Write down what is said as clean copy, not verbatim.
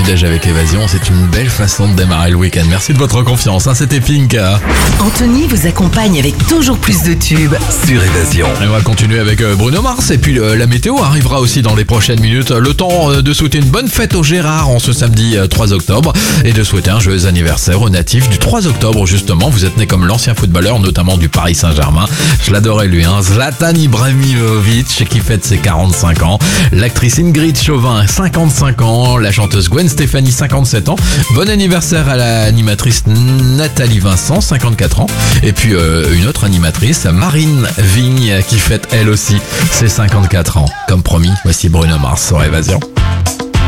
petit-déj avec Évasion, c'est une belle façon de démarrer le week-end. Merci de votre confiance, c'était Pink. Anthony vous accompagne avec toujours plus de tubes sur Évasion. Et on va continuer avec Bruno Mars et puis la météo arrivera aussi dans les prochaines minutes. Le temps de souhaiter une bonne fête aux Gérard en ce samedi 3 octobre et de souhaiter un joyeux anniversaire aux natifs du 3 octobre justement. Vous êtes né comme l'ancien footballeur, notamment du Paris Saint-Germain. Je l'adorais lui, Zlatan Ibrahimovic qui fête ses 45 ans. L'actrice Ingrid Chauvin, 55 ans. La chanteuse Gwen Stefani, 57 ans. Bon anniversaire à l'animatrice Nathalie Vincent, 54 ans. Et puis une autre animatrice, Marine Vigne, qui fête elle aussi ses 54 ans. Comme promis, voici Bruno Mars sur Évasion.